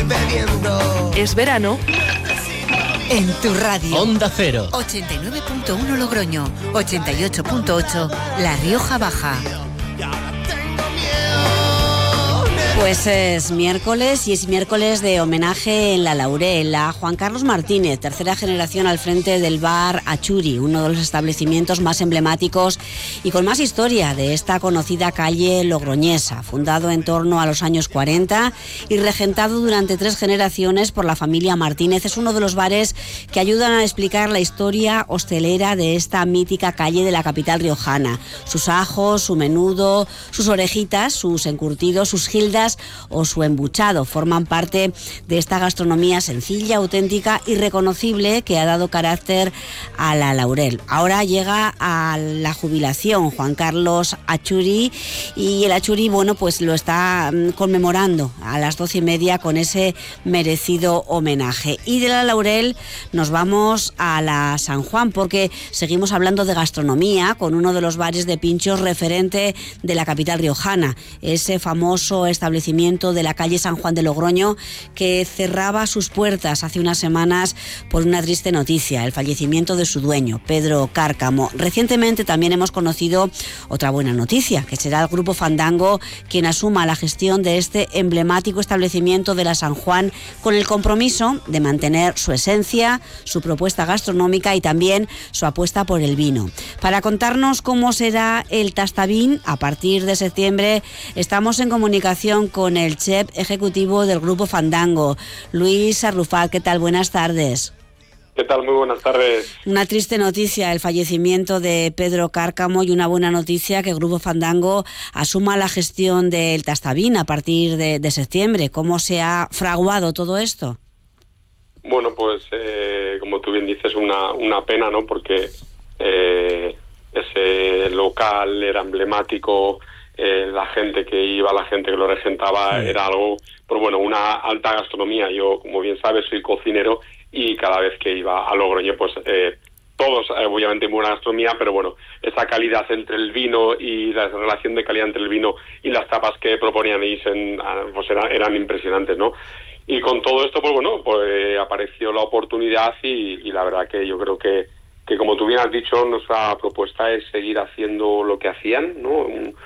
bebiendo. Es verano. En tu radio. Onda Cero. 89.1 Logroño, 88.8 La Rioja Baja. Pues es miércoles y es miércoles de homenaje en La Laurel a Juan Carlos Martínez, tercera generación al frente del bar Achuri, uno de los establecimientos más emblemáticos y con más historia de esta conocida calle logroñesa, fundado en torno a los años 40 y regentado durante 3 generaciones por la familia Martínez. Es uno de los bares que ayudan a explicar la historia hostelera de esta mítica calle de la capital riojana. Sus ajos, su menudo, sus orejitas, sus encurtidos, sus gildas o su embuchado forman parte de esta gastronomía sencilla, auténtica y reconocible que ha dado carácter a La Laurel. Ahora llega a la jubilación Juan Carlos Achuri y el Achuri, bueno, pues lo está conmemorando a las 12:30 con ese merecido homenaje. Y de La Laurel nos vamos a la San Juan porque seguimos hablando de gastronomía con uno de los bares de pinchos referente de la capital riojana, ese famoso establecimiento de la calle San Juan de Logroño que cerraba sus puertas hace unas semanas por una triste noticia, el fallecimiento de su dueño, Pedro Cárcamo. Recientemente también hemos conocido otra buena noticia, que será el Grupo Fandango quien asuma la gestión de este emblemático establecimiento de la San Juan con el compromiso de mantener su esencia, su propuesta gastronómica y también su apuesta por el vino. Para contarnos cómo será el Tastavín a partir de septiembre, estamos en comunicación con el chef ejecutivo del Grupo Fandango, Luis Arrufat. ¿Qué tal? Buenas tardes. ¿Qué tal? Muy buenas tardes. Una triste noticia, el fallecimiento de Pedro Cárcamo, y una buena noticia que el Grupo Fandango asuma la gestión del Tastavín a partir de septiembre. ¿Cómo se ha fraguado todo esto? Bueno, pues como tú bien dices, una pena, ¿no? Porque ese local era emblemático. La gente que iba, la gente que lo regentaba, era algo, pero bueno, una alta gastronomía. Yo, como bien sabes, soy cocinero y cada vez que iba a Logroño, pues todos, obviamente, muy buena gastronomía, pero bueno, esa calidad entre el vino y la relación de calidad entre el vino y las tapas que proponían ellos pues eran impresionantes, ¿no? Y con todo esto, pues bueno, pues apareció la oportunidad y la verdad que yo creo que como tú bien has dicho, nuestra propuesta es seguir haciendo lo que hacían, ¿no?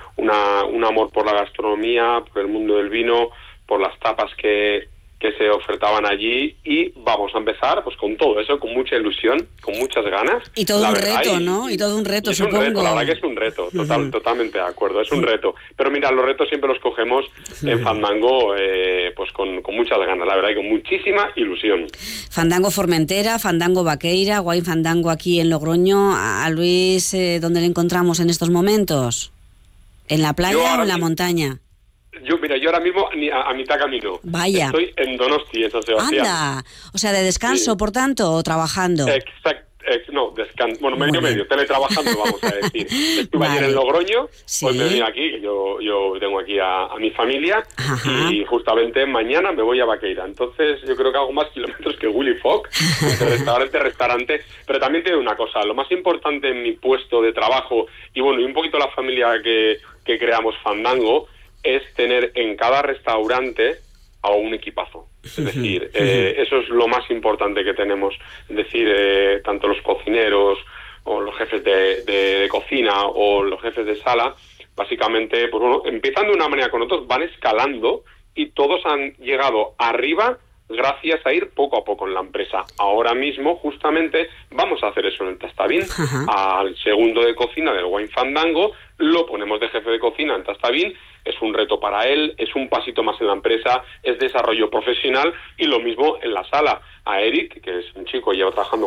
Un amor por la gastronomía, por el mundo del vino, por las tapas que se ofertaban allí, y vamos a empezar pues con todo eso, con mucha ilusión, con muchas ganas. Y todo un reto, ¿no? Y todo un reto, supongo. Es un reto, la verdad que es un reto, totalmente de acuerdo, es un reto. Pero mira, los retos siempre los cogemos en Fandango pues con muchas ganas, la verdad, y con muchísima ilusión. Fandango Formentera, Fandango Vaqueira, Wine Fandango aquí en Logroño. A Luis, ¿dónde le encontramos en estos momentos? ¿En la playa o en la montaña? Yo ahora mismo a mitad camino. Vaya. Estoy en Donosti, en San Sebastián. Anda, o sea, de descanso, sí. Por tanto, o trabajando. No, descanso. Bueno, medio, teletrabajando, vamos a decir. Estuve ayer en Logroño, sí. Pues me vine aquí, que yo tengo aquí a mi familia. Ajá. Y justamente mañana me voy a Vaqueira. Entonces yo creo que hago más kilómetros que Willy Fogg, de restaurante. Pero también te digo una cosa, lo más importante en mi puesto de trabajo, y bueno, y un poquito la familia que creamos Fandango, es tener en cada restaurante a un equipazo. Es decir, eso es lo más importante que tenemos. Es decir, tanto los cocineros o los jefes de cocina o los jefes de sala, básicamente, pues bueno, empiezan de una manera con otros, van escalando y todos han llegado arriba gracias a ir poco a poco en la empresa. Ahora mismo, justamente, vamos a hacer eso en el Tastavín. Al segundo de cocina del Wine Fandango lo ponemos de jefe de cocina en Tastavín. Es un reto para él, es un pasito más en la empresa, es desarrollo profesional, y lo mismo en la sala. A Eric, que es un chico, lleva trabajando